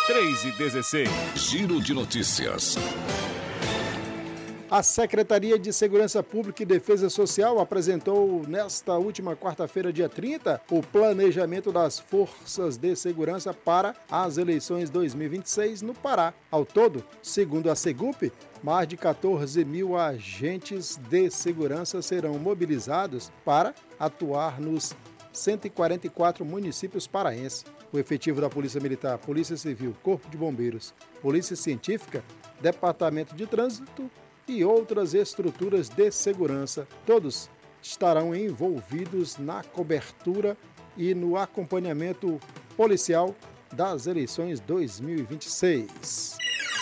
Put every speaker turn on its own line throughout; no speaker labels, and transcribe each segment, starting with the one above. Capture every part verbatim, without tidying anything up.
três e dezesseis.
Giro de notícias.
A Secretaria de Segurança Pública e Defesa Social apresentou nesta última quarta-feira, dia trinta, o planejamento das forças de segurança para as eleições dois mil e vinte e seis no Pará. Ao todo, segundo a Segup, mais de quatorze mil agentes de segurança serão mobilizados para atuar nos cento e quarenta e quatro municípios paraenses. O efetivo da Polícia Militar, Polícia Civil, Corpo de Bombeiros, Polícia Científica, Departamento de Trânsito e outras estruturas de segurança, todos estarão envolvidos na cobertura e no acompanhamento policial das eleições dois mil e vinte e seis.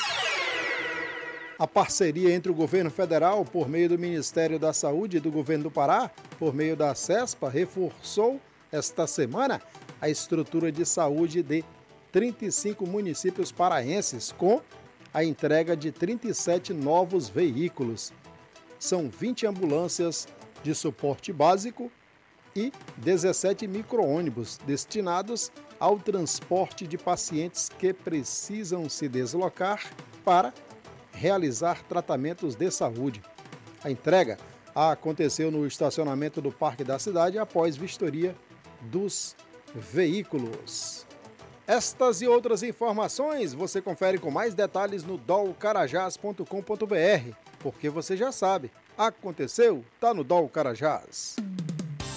A parceria entre o governo federal, por meio do Ministério da Saúde, e do governo do Pará, por meio da CESPA, reforçou esta semana a estrutura de saúde de trinta e cinco municípios paraenses, com a entrega de trinta e sete novos veículos. São vinte ambulâncias de suporte básico e dezessete micro-ônibus destinados ao transporte de pacientes que precisam se deslocar para realizar tratamentos de saúde. A entrega aconteceu no estacionamento do Parque da Cidade após vistoria dos veículos. Estas e outras informações você confere com mais detalhes no dol carajás ponto com ponto br, porque você já sabe, aconteceu, tá no Dol Carajás.